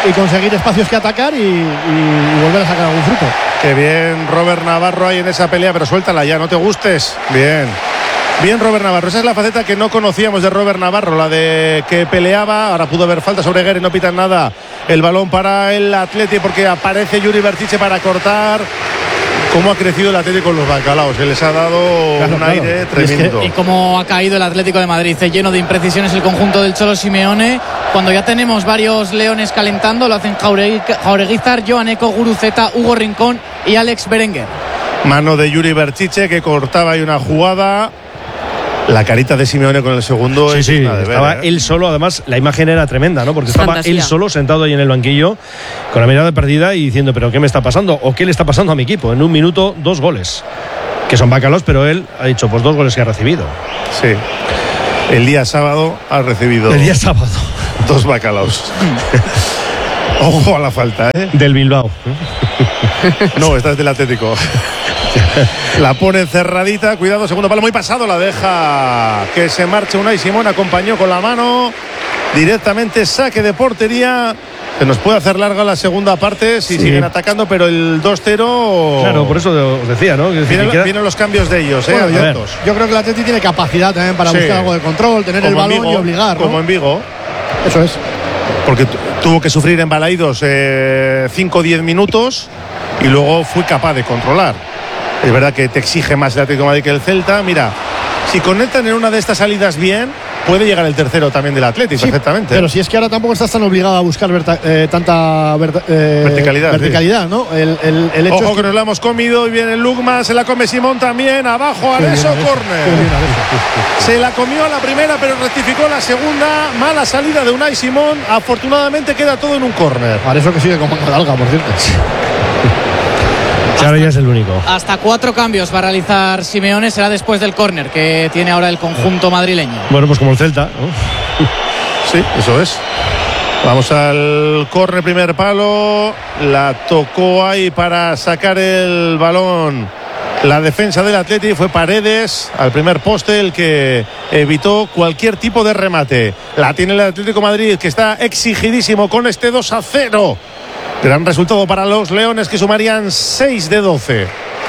y conseguir espacios que atacar y volver a sacar algún fruto. Qué bien Robert Navarro ahí en esa pelea, pero suéltala ya, no te gustes. Bien Robert Navarro, esa es la faceta que no conocíamos de Robert Navarro, la de que peleaba. Ahora pudo haber falta sobre Guerre, no pitan nada. El balón para el Atleti porque aparece Yuri Berchiche para cortar. Cómo ha crecido el Atlético con los bacalaos, que les ha dado un aire tremendo. Y cómo ha caído el Atlético de Madrid, lleno de imprecisiones el conjunto del Cholo Simeone. Cuando ya tenemos varios leones calentando, lo hacen Jaureguizar, Joaneco, Guruceta, Hugo Rincón y Alex Berenguer. Mano de Yuri Berchiche que cortaba ahí una jugada. La carita de Simeone con el segundo. Sí, estaba él solo. Además, la imagen era tremenda, ¿no? Porque estaba él solo sentado ahí en el banquillo con la mirada perdida y diciendo, ¿pero qué me está pasando? ¿O qué le está pasando a mi equipo? En un minuto, 2 goles. Que son bacalaos, pero él ha dicho, pues 2 goles que ha recibido. Sí. El día sábado ha recibido. El día sábado. 2 bacalaos. Ojo a la falta, ¿eh? Del Bilbao. No, esta es del Atlético. La pone cerradita, cuidado, segundo palo muy pasado, la deja que se marche Unai Simón, acompañó con la mano directamente, saque de portería. Se nos puede hacer larga la segunda parte si siguen atacando, pero el 2-0. Claro, por eso os decía, ¿no? Vienen los cambios de ellos, bueno, yo creo que el Atleti tiene capacidad también para buscar algo de control, tener el balón y obligar, ¿no? Como en Vigo. Eso es. Porque tuvo que sufrir en Balaídos 5 o 10 minutos y luego fue capaz de controlar. Es verdad que te exige más el Atlético de Madrid que el Celta. Mira, si conectan en una de estas salidas bien, puede llegar el tercero también del Atlético, perfectamente. Pero si es que ahora tampoco estás tan obligado a buscar tanta verticalidad, ¿no? El hecho Ojo es que nos la hemos comido y viene Lukman, se la come Simón también, abajo, Areso, córner. Se la comió a la primera, pero rectificó la segunda. Mala salida de Unai Simón. Afortunadamente queda todo en un córner. Areso que sigue con Alga, por cierto. Claro, ya es el único. Hasta 4 cambios va a realizar Simeone, será después del córner que tiene ahora el conjunto madrileño. Bueno, pues como el Celta, ¿no? Sí, eso es. Vamos al córner, primer palo. La tocó ahí para sacar el balón. La defensa del Atleti fue Paredes al primer poste el que evitó cualquier tipo de remate. La tiene el Atlético de Madrid, que está exigidísimo con este 2-0. Gran resultado para los Leones, que sumarían 6 de 12.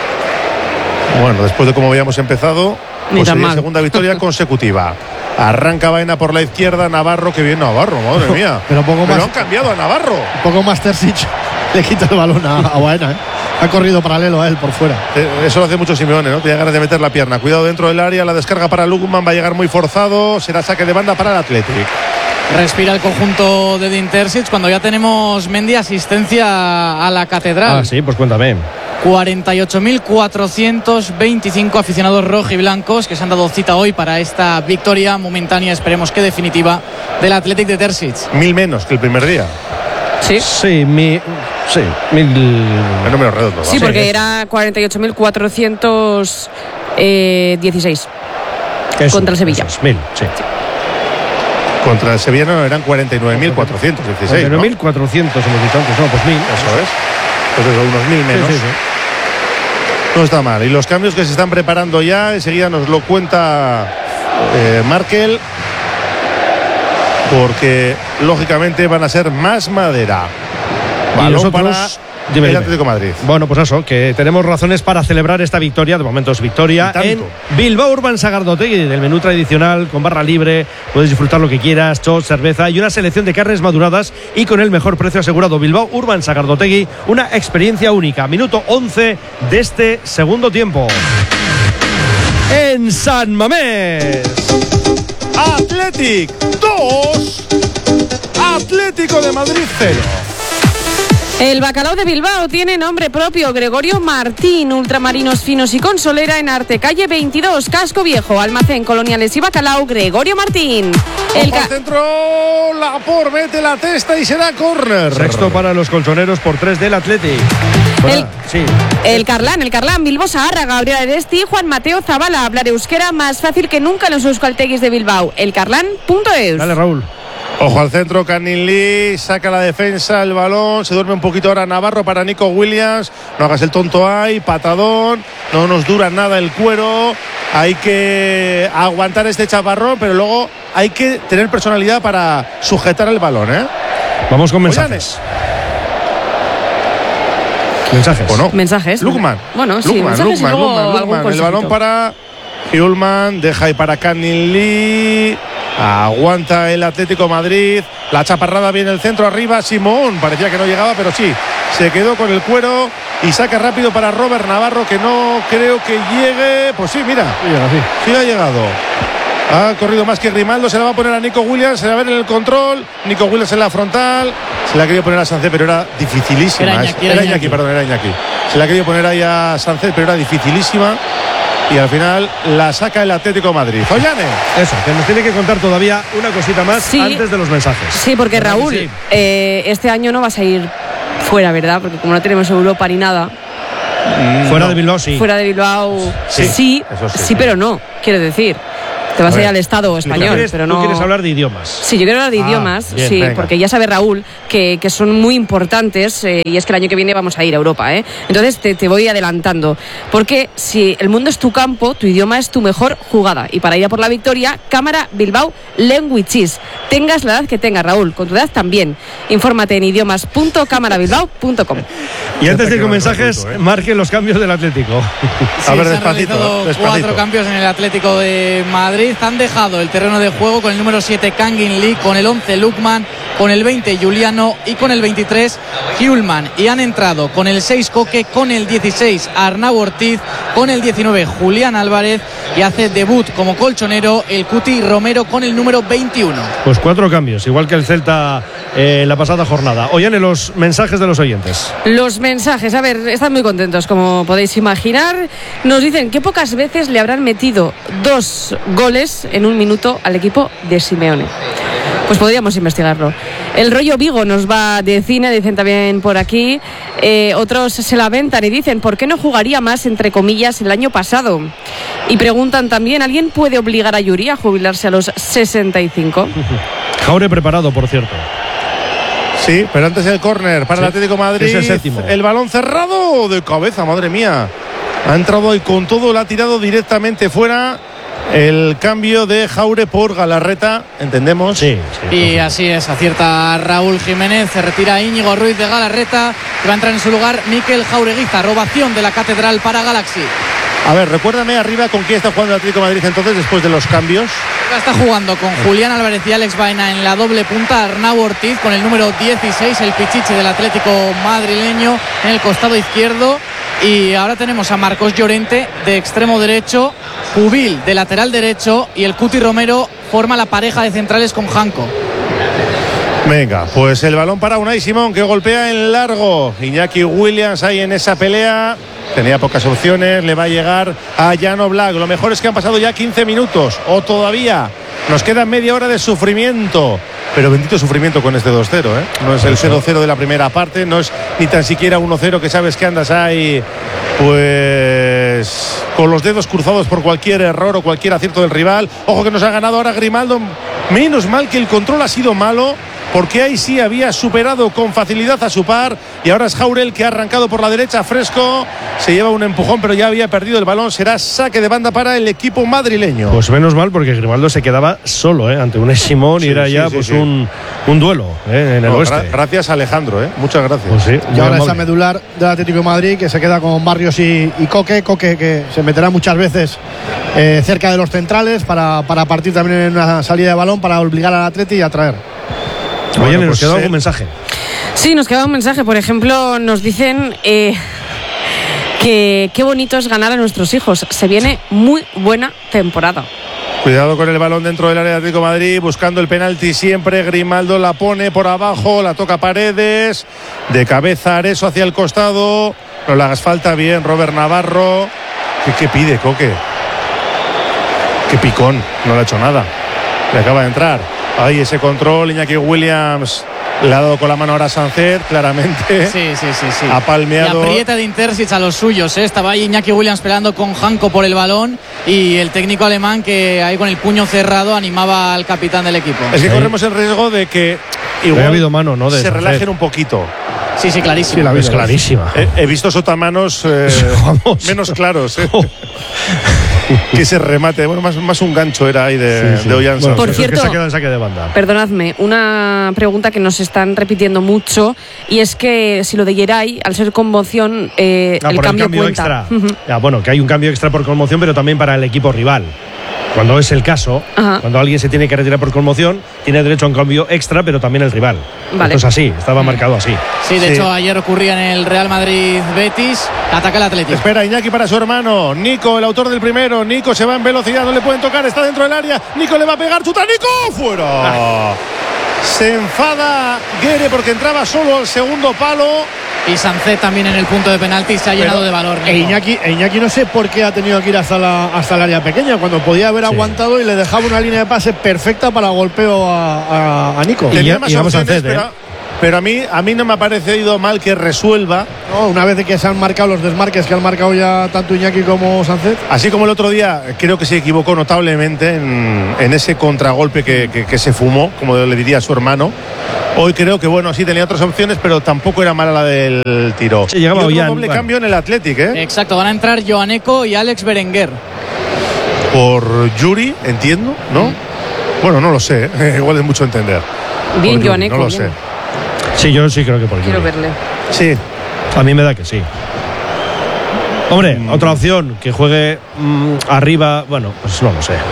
Bueno, después de cómo habíamos empezado, pues sería segunda victoria consecutiva. Arranca Baena por la izquierda, Navarro, que bien Navarro, madre mía. Pero han cambiado a Navarro. Un poco más Terzic le quita el balón a Baena, ¿eh? Ha corrido paralelo a él por fuera. Eso lo hace mucho Simeone, ¿no? Tiene ganas de meter la pierna. Cuidado dentro del área, la descarga para Lukman, va a llegar muy forzado. Será saque de banda para el Athletic. Respira el conjunto de Edin Terzic cuando ya tenemos Mendy asistencia a la catedral. Ah, sí, pues cuéntame. 48.425 aficionados rojiblancos que se han dado cita hoy para esta victoria momentánea, esperemos que definitiva, del Athletic de Terzic. 1.000 menos que el primer día. Sí. Sí, 1.000. El número redondo. Sí, porque era 48.416 contra el Sevilla. 1.000, sí. Contra el Sevilla no, eran 49.416. 49.400 hemos dicho antes, no, pues 1.000. Eso es. Pues eso, unos 1.000 menos. Sí. No está mal. Y los cambios que se están preparando ya, enseguida nos lo cuenta Markel, porque lógicamente van a ser más madera. Balón para el Atlético de Madrid. Bueno, pues eso, que tenemos razones para celebrar esta victoria. De momento es victoria en Bilbao Urban Sagardotegui, del menú tradicional con barra libre. Puedes disfrutar lo que quieras, shots, cerveza y una selección de carnes maduradas y con el mejor precio asegurado. Bilbao Urban Sagardotegui, una experiencia única. Minuto 11 de este segundo tiempo. En San Mamés, Athletic 2, Atlético de Madrid 0. El bacalao de Bilbao tiene nombre propio: Gregorio Martín. Ultramarinos finos y con solera en Arte, calle 22, Casco Viejo. Almacén Coloniales y Bacalao Gregorio Martín. El centro, Laporte mete la testa y será córner. Sexto para los colchoneros por 3 del Athletic. El Carlán, Bilbao Saharra, Gabriel Aresti, Juan Mateo Zabala. Hablar euskera más fácil que nunca en los euskalteguis de Bilbao. Elcarlán.eus. Dale, Raúl. Ojo al centro, Canin Lee, saca la defensa, el balón, se duerme un poquito ahora Navarro para Nico Williams. No hagas el tonto ahí, patadón, no nos dura nada el cuero. Hay que aguantar este chaparrón, pero luego hay que tener personalidad para sujetar el balón, ¿eh? Vamos con mensajes. Mensajes. Bueno, mensajes. Lukman. Bueno, sí, mensajes y luego algún El consejito. balón para Hjulmand, deja ahí para Canning Lee. Aguanta el Atlético Madrid. La chaparrada viene el centro arriba. Simón parecía que no llegaba, pero sí. Se quedó con el cuero y saca rápido para Robert Navarro, que no creo que llegue. Pues sí, mira. Sí ha llegado. Ha corrido más que Grimaldo. Se la va a poner a Nico Williams. Se la va a ver en el control. Nico Williams en la frontal. Se la ha querido poner a Sánchez, pero era dificilísima. Era Iñaki. Era Iñaki. Se la ha querido poner ahí a Sánchez, pero era dificilísima. Y al final la saca el Atlético de Madrid. Ollane. Eso, que nos tiene que contar todavía una cosita más antes de los mensajes. Sí, porque Raúl, este año no vas a ir fuera, ¿verdad? Porque como no tenemos Europa ni nada. Fuera de Bilbao, sí. Fuera de Bilbao, sí, pero no. Quiero decir, te vas a ir al Estado español, pero no. ¿Tú quieres hablar de idiomas? Sí, yo quiero hablar de idiomas, bien, sí, venga. porque ya sabe Raúl que son muy importantes y es que el año que viene vamos a ir a Europa, ¿eh? Entonces te voy adelantando, porque si el mundo es tu campo, tu idioma es tu mejor jugada. Y para ir a por la victoria, Cámara Bilbao Languages. Tengas la edad que tengas, Raúl, con tu edad también. Infórmate en idiomas.camarabilbao.com. Y antes de ir con mensajes, marquen los cambios del Atlético. Sí, a ver, despacito. 4 cambios en el Atlético de Madrid. Han dejado el terreno de juego con el número 7 Canning Lee, con el 11 Lukman, con el 20 Giuliano y con el 23 Hjulmand. Y han entrado con el 6 Coque, con el 16 Arnau Ortiz, con el 19 Julián Álvarez y hace debut como colchonero el Cuti Romero con el número 21. Pues 4 cambios, igual que el Celta en la pasada jornada. Oigan, los mensajes de los oyentes. Los mensajes, a ver, están muy contentos, como podéis imaginar. Nos dicen que pocas veces le habrán metido 2 goles en un minuto al equipo de Simeone. Pues podríamos investigarlo. El rollo Vigo nos va de cine, dicen también por aquí. Otros se lamentan y dicen, ¿por qué no jugaría más, entre comillas, el año pasado? Y preguntan también, ¿alguien puede obligar a Yuri a jubilarse a los 65? Jaure preparado, por cierto. Sí, pero antes el córner para el Atlético de Madrid. Es el séptimo. El balón cerrado de cabeza, madre mía. Ha entrado ahí con todo, lo ha tirado directamente fuera. El cambio de Jaure por Galarreta, ¿entendemos? Sí. Y así es, acierta Raúl Jiménez, se retira Íñigo Ruiz de Galarreta, que va a entrar en su lugar Mikel Jaureguiza. Robación de la Catedral para Galaxy. A ver, recuérdame arriba con quién está jugando el Atlético de Madrid entonces después de los cambios. Está jugando con Julián Álvarez y Alex Baena en la doble punta, Arnau Ortiz con el número 16, el pichichi del Atlético madrileño en el costado izquierdo. Y ahora tenemos a Marcos Llorente de extremo derecho, Jubil de lateral derecho y el Cuti Romero forma la pareja de centrales con Janko. Venga, pues el balón para Unai Simón, que golpea en largo. Iñaki Williams ahí en esa pelea. Tenía pocas opciones, le va a llegar a Jan Oblak. Lo mejor es que han pasado ya 15 minutos, o todavía nos queda media hora de sufrimiento. Pero bendito sufrimiento con este 2-0, ¿eh? No es el 0-0 de la primera parte, no es ni tan siquiera 1-0 que sabes que andas ahí, pues con los dedos cruzados por cualquier error o cualquier acierto del rival. Ojo que nos ha ganado ahora Grimaldo. Menos mal que el control ha sido malo, porque ahí sí había superado con facilidad a su par. Y ahora es Jaurel, que ha arrancado por la derecha fresco. Se lleva un empujón, pero ya había perdido el balón. Será saque de banda para el equipo madrileño. Pues menos mal, porque Grimaldo se quedaba solo ante un Simón y era ya un duelo en el oeste. Gracias, Alejandro, muchas gracias. Pues sí, y ahora esa medular del Atlético de Madrid, que se queda con Barrios y Coque, que se meterá muchas veces cerca de los centrales para partir también en una salida de balón, para obligar al Atleti y atraer. Oye, nos queda algún mensaje. Sí, nos queda un mensaje. Por ejemplo, nos dicen que qué bonito es ganar a nuestros hijos. Se viene muy buena temporada. Cuidado con el balón dentro del área de Atlético de Madrid, buscando el penalti siempre. Grimaldo la pone por abajo, la toca Paredes, de cabeza Areso hacia el costado. No le hagas falta, bien Robert Navarro. ¿Qué pide, Coque? Qué picón, no le ha hecho nada. Le acaba de entrar. Ahí ese control, Iñaki Williams le ha dado con la mano ahora a Sánchez, claramente. Sí. Ha palmeado. Y aprieta de Intersic a los suyos. Estaba ahí Iñaki Williams peleando con Janko por el balón y el técnico alemán, que ahí con el puño cerrado animaba al capitán del equipo. Es que corremos el riesgo de que igual ha habido mano, ¿no? se relajen un poquito. Sí, clarísimo. Sí, la es clarísima. He visto sotamanos menos claros. que ese remate, bueno, más un gancho era ahí de Oyarzabal. Por cierto, que se ha quedado en saque de banda. Perdonadme, una pregunta que nos están repitiendo mucho, y es que si lo de Geray, al ser conmoción, el cambio cuenta. Extra. Bueno, que hay un cambio extra por conmoción, pero también para el equipo rival. Cuando es el caso, cuando alguien se tiene que retirar por conmoción, tiene derecho a un cambio extra, pero también el rival. Vale. Esto es así, estaba marcado así. Sí, de hecho ayer ocurría en el Real Madrid-Betis, ataca el Atlético. Espera Iñaki para su hermano, Nico, el autor del primero. Nico se va en velocidad, no le pueden tocar, está dentro del área. Nico le va a pegar, chuta, Nico, fuera. Se enfada Guere porque entraba solo al segundo palo. Y Sancet también en el punto de penalti se ha llenado de valor. Iñaki no sé por qué ha tenido que ir hasta el área pequeña, cuando podía haber aguantado y le dejaba una línea de pase perfecta para golpeo a Nico. Tenía más opciones, pero a mí no me ha parecido mal que resuelva. No, una vez de que se han marcado los desmarques que han marcado ya tanto Iñaki como Sancet. Así como el otro día, creo que se equivocó notablemente en ese contragolpe que se fumó, como le diría a su hermano. Hoy creo que, bueno, sí tenía otras opciones, pero tampoco era mala la del tiro. Sí, llegaba y otro doble cambio en el Athletic, ¿eh? Exacto, van a entrar Joaneco y Alex Berenguer. Por Yuri, entiendo, ¿no? Bueno, no lo sé, igual es mucho entender. Bien, Yuri, Joaneco. No lo sé. Sí, yo sí creo que por Quiero Yuri. verle. Sí. A mí me da que sí. Hombre, otra opción, que juegue arriba, bueno, pues no lo sé.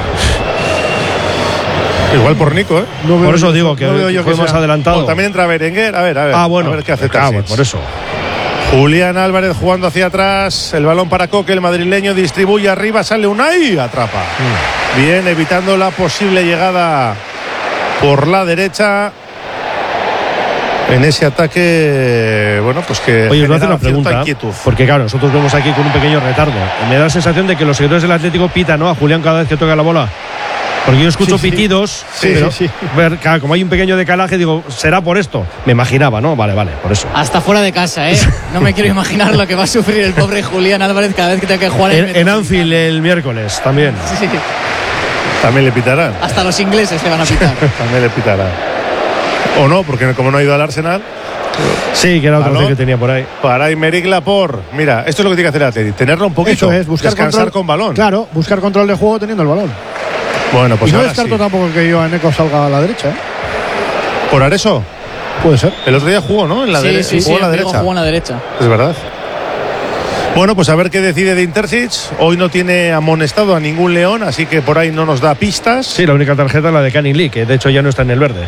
Igual por Nico, ¿eh? Por eso digo que fue más adelantado. Bueno, también entra Berenguer, a ver. Bueno, a ver qué hace por eso. Julián Álvarez jugando hacia atrás, el balón para Coque, el madrileño distribuye arriba, sale Unai, atrapa. Bien, evitando la posible llegada por la derecha. En ese ataque, bueno, pues que. Oye, os voy a hacer una pregunta, porque claro, nosotros vemos aquí con un pequeño retardo. Me da la sensación de que los seguidores del Atlético pitan, ¿no?, a Julián cada vez que toca la bola. Porque yo escucho pitidos, pero ver, claro, como hay un pequeño decalaje, digo, ¿será por esto? Me imaginaba, ¿no? Vale, por eso. Hasta fuera de casa, ¿eh? No me quiero imaginar lo que va a sufrir el pobre Julián Álvarez cada vez que tenga que jugar en Anfield el miércoles también. Sí. También le pitarán. Hasta los ingleses le van a pitar. También le pitarán. O no, porque como no ha ido al Arsenal. Sí, que era otro que tenía por ahí. Para Aymeric Laporte. Mira, esto es lo que tiene que hacer el Atlético, tenerlo un poquito. Eso es, buscar descansar control, con balón. Claro, buscar control de juego teniendo el balón. Bueno, pues y no ahora descarto sí. tampoco que Joaneco salga a la derecha, ¿eh? ¿Por Areso? Puede ser. El otro día jugó, ¿no? En la derecha. Sí, jugó en la derecha. Jugó en la derecha. Es verdad. Bueno, pues a ver qué decide de Intercic. Hoy no tiene amonestado a ningún león, así que por ahí no nos da pistas. Sí, la única tarjeta es la de Canning Lee, que de hecho ya no está en el verde.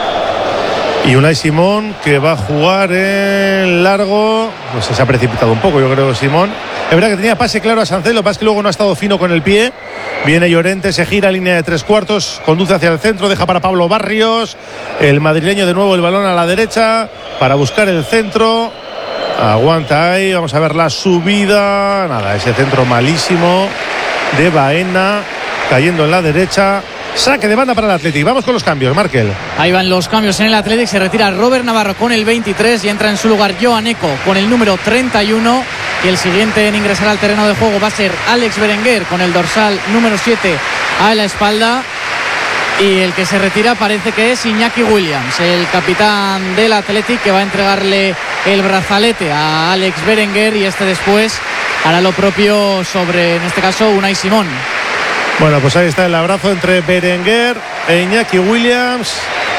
Y Unai Simón, que va a jugar en largo. Pues se ha precipitado un poco, yo creo, Simón. Es verdad que tenía pase claro a Sancet, lo que pasa es que luego no ha estado fino con el pie. Viene Llorente, se gira, línea de 3/4, conduce hacia el centro, deja para Pablo Barrios. El madrileño de nuevo, el balón a la derecha para buscar el centro. Aguanta ahí, vamos a ver la subida. Nada, ese centro malísimo de Baena, cayendo en la derecha. Saque de banda para el Athletic. Vamos con los cambios, Markel. Ahí van los cambios en el Athletic. Se retira Robert Navarro con el 23 y entra en su lugar Joaneco con el número 31. Y el siguiente en ingresar al terreno de juego va a ser Alex Berenguer con el dorsal número 7 a la espalda. Y el que se retira parece que es Iñaki Williams, el capitán del Athletic, que va a entregarle el brazalete a Alex Berenguer, y este después hará lo propio sobre, en este caso, Unai Simón. Bueno, pues ahí está el abrazo entre Berenguer e Iñaki Williams.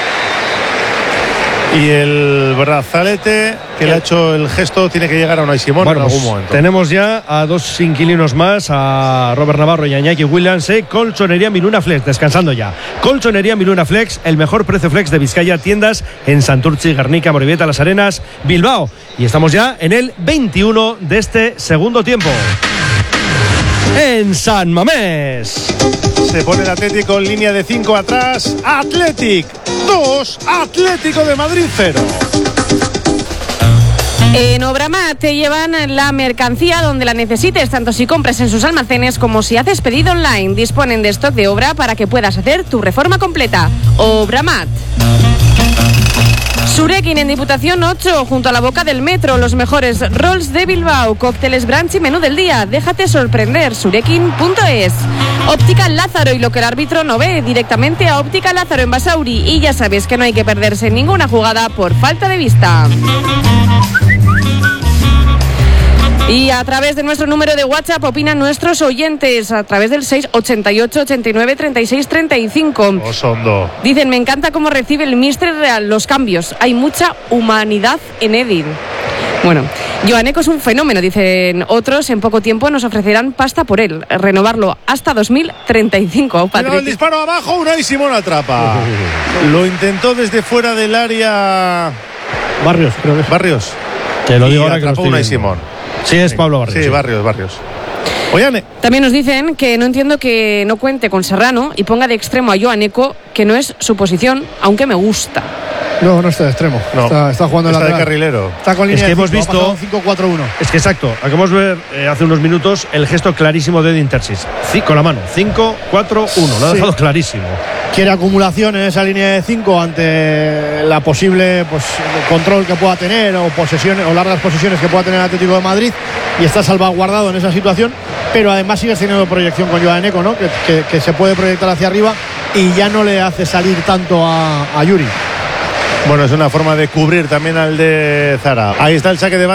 Y el brazalete que le ha hecho el gesto tiene que llegar a Unai Simón en algún momento. Tenemos ya a dos inquilinos más, a Robert Navarro y a Iñaki Williams. Colchonería Miluna Flex, descansando ya. Colchonería Miluna Flex, el mejor precio flex de Vizcaya. Tiendas en Santurtzi, Guernica, Morevieta, Las Arenas, Bilbao. Y estamos ya en el 21 de este segundo tiempo. En San Mamés. Se pone el Atlético en línea de 5 atrás. Athletic 2, Atlético de Madrid 0. En Obramat te llevan la mercancía donde la necesites, tanto si compras en sus almacenes como si haces pedido online. Disponen de stock de obra para que puedas hacer tu reforma completa. Obramat. Surekin en Diputación 8, junto a la boca del metro, los mejores rolls de Bilbao, cócteles brunch y menú del día. Déjate sorprender, surekin.es. Óptica Lázaro, y lo que el árbitro no ve, directamente a Óptica Lázaro en Basauri. Y ya sabes que no hay que perderse ninguna jugada por falta de vista. Y a través de nuestro número de WhatsApp opinan nuestros oyentes a través del 688 89 36 35. Osondo. Dicen, me encanta cómo recibe el míster Real los cambios. Hay mucha humanidad en Edin. Bueno, Joaneco es un fenómeno, dicen otros. En poco tiempo nos ofrecerán pasta por él. Renovarlo hasta 2035. Pero el disparo abajo, Unai Simón atrapa. Lo intentó desde fuera del área. Barrios, creo que es. Barrios. Te lo digo y ahora que lo atrapó estoy Unai viendo. Simón. Sí, es Pablo Barrios. Sí, Barrios. Ollane. También nos dicen que no entiendo que no cuente con Serrano y ponga de extremo a Joaneco, que no es su posición, aunque me gusta. No está de extremo. No. Está jugando está lateral. de carrilero. Está con línea es que de hemos visto 5-4-1. Es que exacto, acabamos de ver hace unos minutos el gesto clarísimo de Edin Terzic. Con la mano, 5-4-1, lo ha dejado clarísimo. Quiere acumulación en esa línea de 5 ante la posible control que pueda tener o posesiones o largas posesiones que pueda tener el Atlético de Madrid, y está salvaguardado en esa situación, pero además sigue teniendo proyección con Joaneco, ¿no? Que se puede proyectar hacia arriba y ya no le hace salir tanto a Yuri. Bueno, es una forma de cubrir también al de Zara. Ahí está el saque de banda.